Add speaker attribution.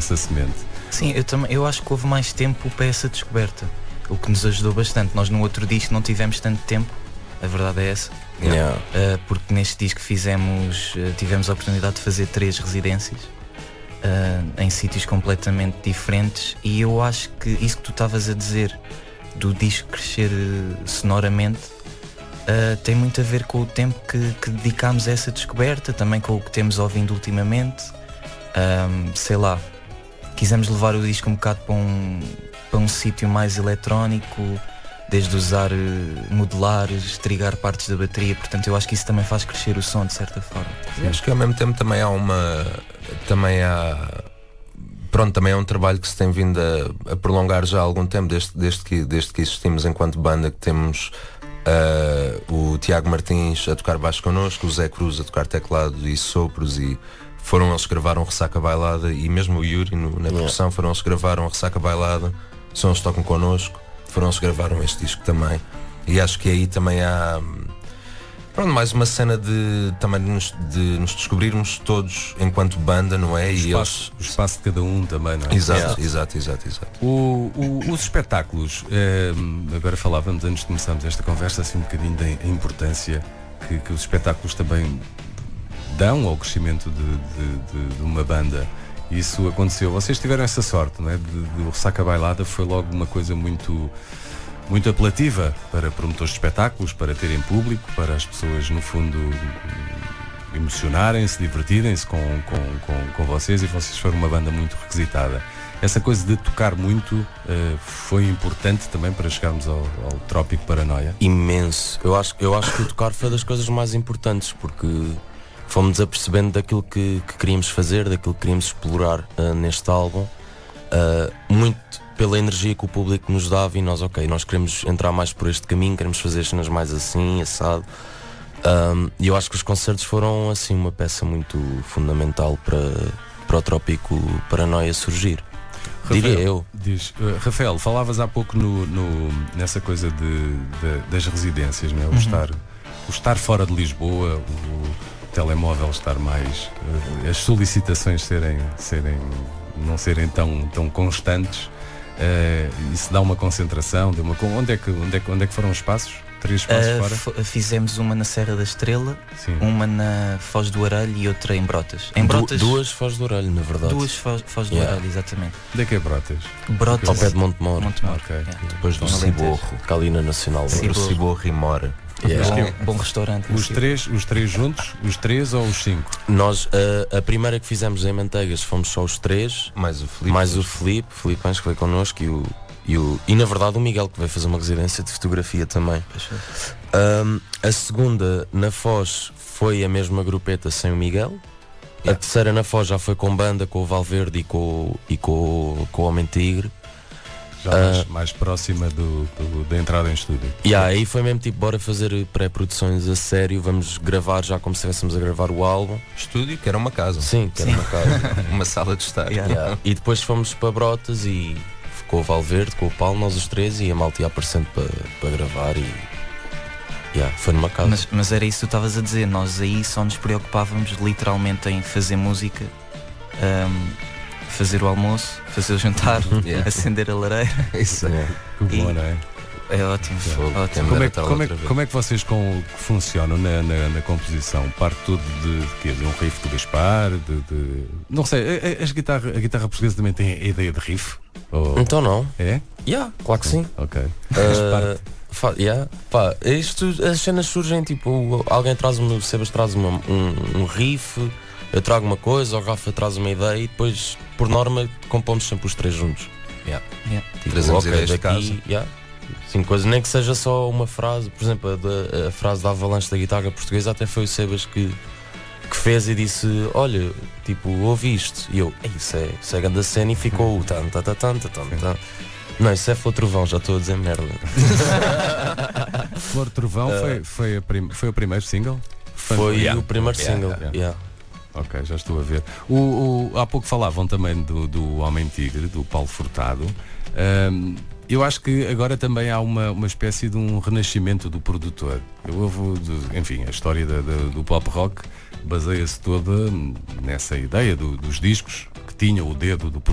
Speaker 1: essa semente.
Speaker 2: Sim, eu acho que houve mais tempo para essa descoberta, o que nos ajudou bastante. Nós no outro disco não tivemos tanto tempo, a verdade é essa. Porque neste disco tivemos a oportunidade de fazer 3 residências em sítios completamente diferentes, e eu acho que isso que tu estavas a dizer do disco crescer sonoramente tem muito a ver com o tempo que dedicámos a essa descoberta, também com o que temos ouvindo ultimamente. Sei lá, quisemos levar o disco um bocado para um sítio mais eletrónico, desde usar modulares, trigar partes da bateria. Portanto, eu acho que isso também faz crescer o som de certa forma.
Speaker 3: Eu acho que ao mesmo tempo também há também é um trabalho que se tem vindo a prolongar já há algum tempo, desde que existimos enquanto banda, que temos o Tiago Martins a tocar baixo connosco, o Zé Cruz a tocar teclado e sopros, e foram eles que gravaram Ressaca Bailada, e mesmo o Yuri na produção, foram eles que gravaram Ressaca Bailada, são eles que tocam connosco, foram eles que gravaram este disco também. E acho que aí também há mais uma cena de nos descobrirmos todos enquanto banda, não é?
Speaker 1: O espaço de cada um também, não é?
Speaker 3: Exato.
Speaker 1: Os espetáculos, agora falávamos antes de começarmos esta conversa assim um bocadinho da importância que os espetáculos também dão ao crescimento de uma banda. Isso aconteceu, vocês tiveram essa sorte, não é? O Ressaca Bailada foi logo uma coisa muito apelativa para promotores de espetáculos, para terem público, para as pessoas no fundo emocionarem-se, divertirem-se com vocês, e vocês foram uma banda muito requisitada. Essa coisa de tocar muito foi importante também para chegarmos ao Trópico Paranoia?
Speaker 4: Imenso. Eu acho que o tocar foi das coisas mais importantes, porque fomos apercebendo daquilo que queríamos fazer, daquilo que queríamos explorar neste álbum, muito pela energia que o público nos dava, e nós queremos entrar mais por este caminho, queremos fazer as cenas mais assim, assado. E eu acho que os concertos foram assim uma peça muito fundamental para o Trópico Paranoia surgir.
Speaker 1: Rafael,
Speaker 4: diria eu.
Speaker 1: Rafael, falavas há pouco nessa coisa das residências, não é? O estar fora de Lisboa, o telemóvel estar mais, as solicitações não serem tão constantes. Isso dá uma concentração, onde é que foram os passos? 3 passos fora?
Speaker 2: Fizemos uma na Serra da Estrela,
Speaker 1: sim,
Speaker 2: uma na Foz do Arelho e outra em Brotas.
Speaker 4: Duas Foz do Arelho, na verdade.
Speaker 2: Duas Foz do Arelho, exatamente.
Speaker 1: Onde é que é Brotas?
Speaker 2: Ao
Speaker 4: pé de Montemor.
Speaker 1: Okay.
Speaker 4: Depois do Ciborro, Calina Nacional.
Speaker 3: Ciborro e Mora.
Speaker 2: Bom restaurante.
Speaker 1: Os três juntos? Os 3 ou os 5?
Speaker 4: Nós, a primeira que fizemos em Manteigas, fomos só os 3.
Speaker 3: Mais o
Speaker 4: Filipe Anjo, que veio connosco, e na verdade o Miguel, que veio fazer uma residência de fotografia também. A segunda na Foz foi a mesma grupeta sem o Miguel. A terceira na Foz já foi com banda, com o Valverde e com o Homem Tigre.
Speaker 1: Já mais próxima da entrada em estúdio.
Speaker 4: Aí foi mesmo tipo, bora fazer pré-produções a sério, vamos gravar já como se estivéssemos a gravar o álbum.
Speaker 3: Estúdio, que era uma casa.
Speaker 4: Sim, que era uma casa.
Speaker 3: Uma sala de estar.
Speaker 4: E depois fomos para Brotas, e com o Valverde, com o Paulo, nós os 3, e a malta ia aparecendo para gravar, e foi numa casa.
Speaker 2: Mas era isso que tu estavas a dizer, nós aí só nos preocupávamos literalmente em fazer música, fazer o almoço, fazer o jantar, acender a lareira.
Speaker 3: Isso é.
Speaker 1: Que bom, não é?
Speaker 2: É ótimo.
Speaker 1: Como é que vocês funcionam na composição? Parte tudo de um riff do Gaspar? Não sei, a guitarra portuguesa também tem a ideia de riff?
Speaker 4: Então não.
Speaker 1: É?
Speaker 4: Claro que sim.
Speaker 1: Ok.
Speaker 4: As cenas surgem tipo, alguém o Sebas traz um riff, eu trago uma coisa, o Rafa traz uma ideia, e depois, por norma, compomos sempre os 3 juntos.
Speaker 3: Tipo, trazemos ideias de casa.
Speaker 4: Sim, coisa, nem que seja só uma frase. Por exemplo, a frase da avalanche da guitarra portuguesa até foi o Sebas que fez, e disse: olha, tipo, ouvi isto, e eu, isso é grande cena, e ficou Não, isso é Flor Trovão, já estou a dizer merda.
Speaker 1: Flor Trovão foi o primeiro single?
Speaker 4: Foi o primeiro single.
Speaker 1: Ok, já estou a ver. Há pouco falavam também do Homem Tigre, do Paulo Furtado. Eu acho que agora também há uma espécie de um renascimento do produtor. Enfim, a história do pop rock baseia-se toda nessa ideia dos discos, que tinha o dedo do produtor.